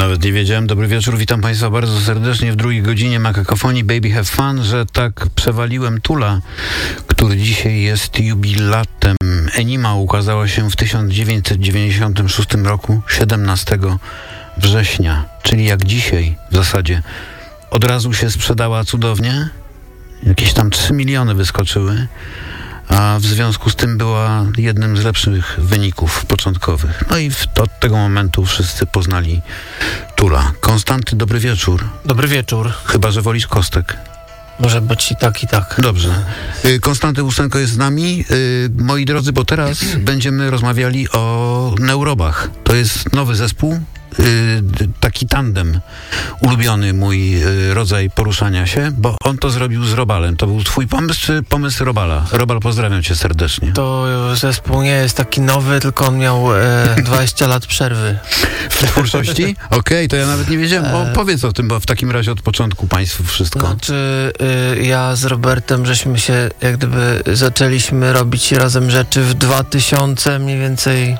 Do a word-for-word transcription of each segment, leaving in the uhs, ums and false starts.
Nawet nie wiedziałem. Dobry wieczór, witam Państwa bardzo serdecznie w drugiej godzinie Makakofonii Baby Have Fun, że tak przewaliłem Tula, który dzisiaj jest jubilatem. Enima ukazała się w tysiąc dziewięćset dziewięćdziesiątym szóstym roku, siedemnastego września, czyli jak dzisiaj w zasadzie. Od razu się sprzedała cudownie, jakieś tam trzy miliony wyskoczyły, a w związku z tym była jednym z lepszych wyników początkowych. No i w, od tego momentu wszyscy poznali Tula. Konstanty, dobry wieczór. Dobry wieczór. Chyba że wolisz kostek. Może być i tak, i tak. Dobrze. Konstanty Ustęko jest z nami. Moi drodzy, bo teraz będziemy rozmawiali o Neurobach. To jest nowy zespół, taki tandem, ulubiony mój rodzaj poruszania się, bo on to zrobił z Robalem. To był twój pomysł, czy pomysł Robala? Robal, pozdrawiam cię serdecznie. To zespół nie jest taki nowy, tylko on miał e, dwadzieścia lat przerwy. W twórczości? Okej, okay, to ja nawet nie wiedziałem. Bo powiedz o tym, bo w takim razie od początku państwu wszystko. Znaczy, y, ja z Robertem żeśmy się, jak gdyby zaczęliśmy robić razem rzeczy w dwa tysiące mniej więcej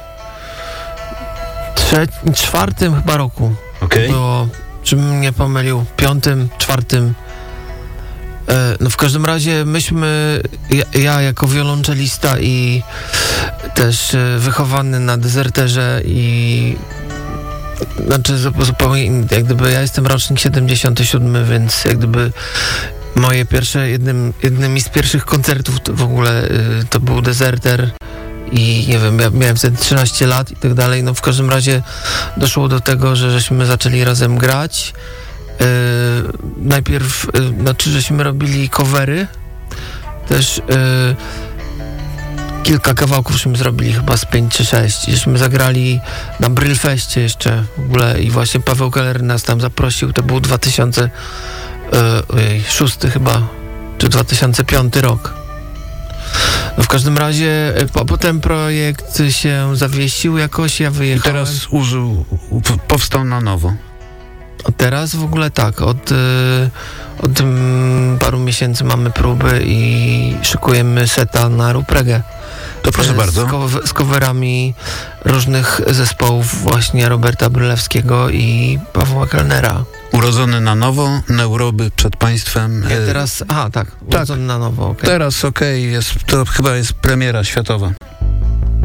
Trze- czwartym chyba roku. Okay. Było, czym nie pomylił, piątym, czwartym. E, no w każdym razie myśmy, ja, ja jako wiolonczelista i też e, wychowany na Dezerterze i znaczy zupełnie jak gdyby ja jestem rocznik siedemdziesiąty siódmy, więc jak gdyby moje pierwsze, jednym, jednymi z pierwszych koncertów to w ogóle y, to był Dezerter. I nie wiem, ja miałem wtedy trzynaście lat i tak dalej. No w każdym razie doszło do tego, że żeśmy zaczęli razem grać. Yy, najpierw, yy, znaczy, żeśmy robili covery. Też yy, kilka kawałków żeśmy zrobili, chyba z pięć czy sześć. Żeśmy zagrali na Brylfeście jeszcze w ogóle i właśnie Paweł Keller nas tam zaprosił. To był dwa tysiące szósty chyba, czy dwa tysiące piąty rok. No w każdym razie po, potem projekt się zawiesił jakoś, ja wyjechałem. I teraz użył, powstał na nowo. Od teraz w ogóle tak, od, od paru miesięcy mamy próby i szykujemy seta na Rupregę. To proszę z, bardzo. Z coverami różnych zespołów właśnie Roberta Brylewskiego i Pawła Kellnera. Urodzony na nowo, Neuroby przed państwem. Ja teraz, aha tak, urodzony tak, na nowo, okej. Okay. Teraz okej, okay, jest, to chyba jest premiera światowa.